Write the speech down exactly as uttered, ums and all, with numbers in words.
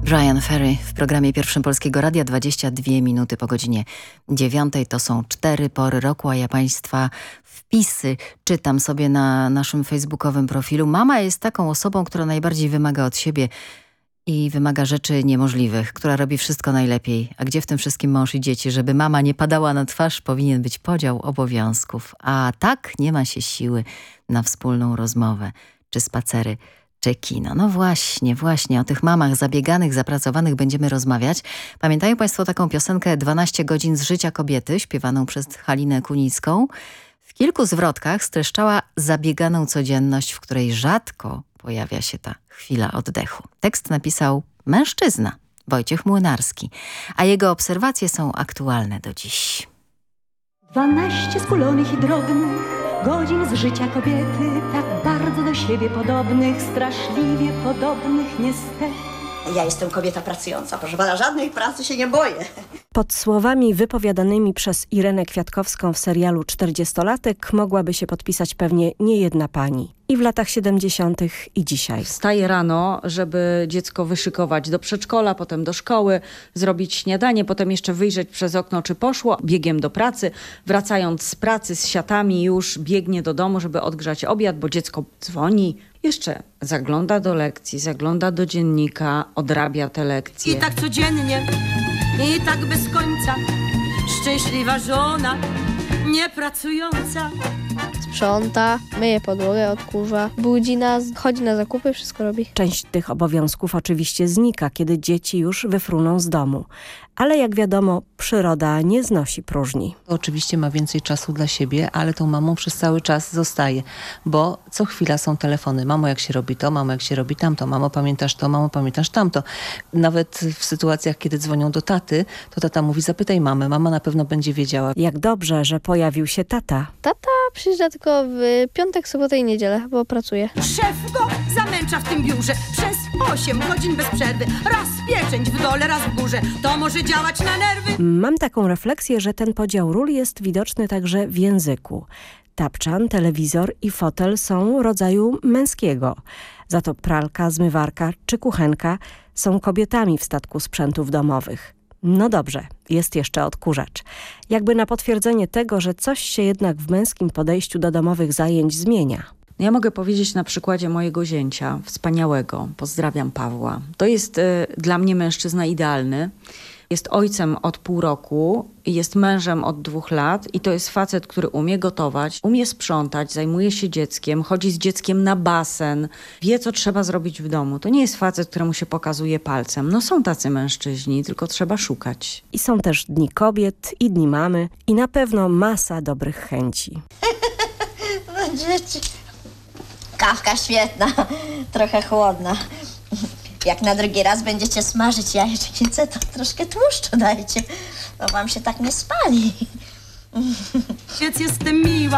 Bryan Ferry w programie Pierwszym Polskiego Radia, dwadzieścia dwie minuty po godzinie dziewiątej. To są cztery pory roku, a ja Państwa wpisy czytam sobie na naszym facebookowym profilu. Mama jest taką osobą, która najbardziej wymaga od siebie i wymaga rzeczy niemożliwych, która robi wszystko najlepiej. A gdzie w tym wszystkim mąż i dzieci? Żeby mama nie padała na twarz, powinien być podział obowiązków. A tak nie ma się siły na wspólną rozmowę czy spacery, czy kino. No właśnie, właśnie o tych mamach zabieganych, zapracowanych będziemy rozmawiać. Pamiętają Państwo taką piosenkę dwanaście godzin z życia kobiety, śpiewaną przez Halinę Kunicką? W kilku zwrotkach streszczała zabieganą codzienność, w której rzadko pojawia się ta chwila oddechu. Tekst napisał mężczyzna, Wojciech Młynarski, a jego obserwacje są aktualne do dziś. Dwanaście skulonych i drobnych godzin z życia kobiety, tak bardzo do siebie podobnych, straszliwie podobnych niestety. Ja jestem kobieta pracująca, proszę pana, żadnej pracy się nie boję. Pod słowami wypowiadanymi przez Irenę Kwiatkowską w serialu czterdziestolatek mogłaby się podpisać pewnie niejedna pani. I w latach siedemdziesiątych i dzisiaj. Wstaję rano, żeby dziecko wyszykować do przedszkola, potem do szkoły, zrobić śniadanie, potem jeszcze wyjrzeć przez okno, czy poszło, biegiem do pracy. Wracając z pracy z siatami już biegnie do domu, żeby odgrzać obiad, bo dziecko dzwoni. Jeszcze zagląda do lekcji, zagląda do dziennika, odrabia te lekcje. I tak codziennie, i tak bez końca, szczęśliwa żona, niepracująca. Sprząta, myje podłogę, odkurza, budzi nas, chodzi na zakupy, wszystko robi. Część tych obowiązków oczywiście znika, kiedy dzieci już wyfruną z domu. Ale jak wiadomo, przyroda nie znosi próżni. Oczywiście ma więcej czasu dla siebie, ale tą mamą przez cały czas zostaje, bo co chwila są telefony. Mamo, jak się robi to, mamo, jak się robi tamto, mamo, pamiętasz to, mamo, pamiętasz tamto. Nawet w sytuacjach, kiedy dzwonią do taty, to tata mówi, zapytaj mamę, mama na pewno będzie wiedziała. Jak dobrze, że pojawił się tata. Tata przyjeżdża tylko w piątek, sobotę i niedzielę, bo pracuje. Szef go zamęcza w tym biurze przez osiem godzin bez przerwy. Raz pieczęć w dole, raz w górze. To może działać na nerwy. Mam taką refleksję, że ten podział ról jest widoczny także w języku. Tapczan, telewizor i fotel są rodzaju męskiego. Za to pralka, zmywarka czy kuchenka są kobietami w statku sprzętów domowych. No dobrze, jest jeszcze odkurzacz. Jakby na potwierdzenie tego, że coś się jednak w męskim podejściu do domowych zajęć zmienia. Ja mogę powiedzieć na przykładzie mojego zięcia, wspaniałego, pozdrawiam Pawła. To jest y, dla mnie mężczyzna idealny. Jest ojcem od pół roku, jest mężem od dwóch lat i to jest facet, który umie gotować, umie sprzątać, zajmuje się dzieckiem, chodzi z dzieckiem na basen, wie, co trzeba zrobić w domu. To nie jest facet, któremu się pokazuje palcem. No są tacy mężczyźni, tylko trzeba szukać. I są też dni kobiet i dni mamy i na pewno masa dobrych chęci. No dzieci, kawka świetna, trochę chłodna. Jak na drugi raz będziecie smażyć jajecznicę, to troszkę tłuszczu dajcie, bo wam się tak nie spali. Ojciec, jestem miła.